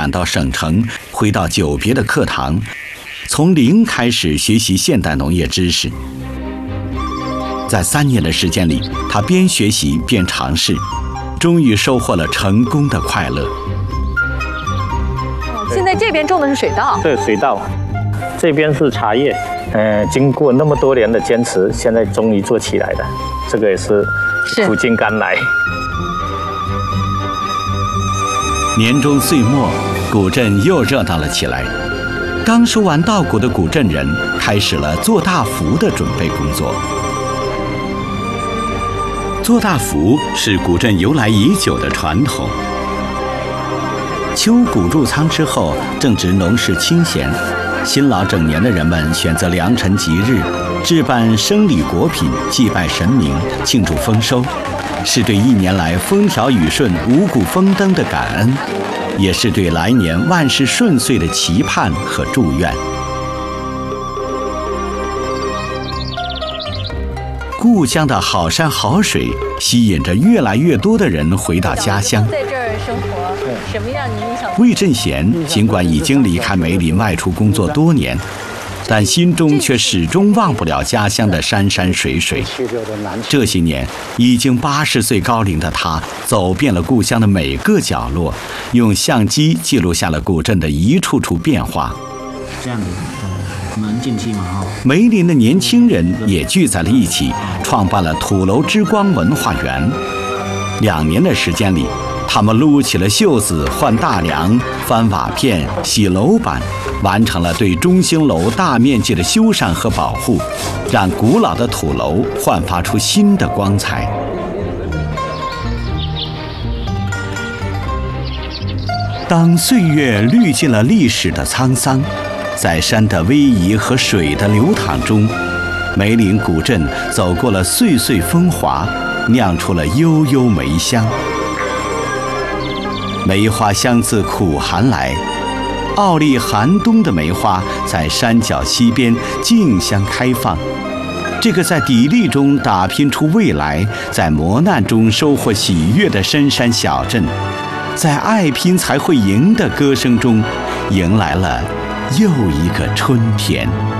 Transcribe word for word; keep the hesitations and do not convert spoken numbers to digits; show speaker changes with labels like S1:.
S1: 转到省城，回到久别的课堂，从零开始学习现代农业知识。在三年的时间里，他边学习边尝试，终于收获了成功的快乐。
S2: 现在这边种的是水稻，
S3: 对，水稻，这边是茶叶。呃，经过那么多年的坚持，现在终于做起来了。这个也是苦尽甘来。
S1: 年终岁末，古镇又热闹了起来。刚收完稻谷的古镇人开始了做大福的准备工作。做大福是古镇由来已久的传统。秋谷入仓之后，正值农事清闲，辛劳整年的人们选择良辰吉日，置办生礼果品，祭拜神明，庆祝丰收，是对一年来风调雨顺、五谷丰登的感恩，也是对来年万事顺遂的期盼和祝愿。故乡的好山好水吸引着越来越多的人回到家乡。
S2: 在这儿生活，什么让你印象？
S1: 魏振贤尽管已经离开梅林外出工作多年，但心中却始终忘不了家乡的山山水水。这些年，已经八十岁高龄的他，走遍了故乡的每个角落，用相机记录下了古镇的一处处变化。
S4: 这样子。能进去吗？
S1: 梅林的年轻人也聚在了一起，创办了土楼之光文化园。两年的时间里，他们撸起了袖子，换大梁、翻瓦片、洗楼板，完成了对中兴楼大面积的修缮和保护，让古老的土楼焕发出新的光彩。当岁月滤尽了历史的沧桑，在山的逶迤和水的流淌中，梅林古镇走过了岁岁风华，酿出了悠悠梅香。梅花香自苦寒来，傲立寒冬的梅花在山脚溪边竞相开放。这个在砥砺中打拼出未来，在磨难中收获喜悦的深山小镇，在爱拼才会赢的歌声中，迎来了又一个春天。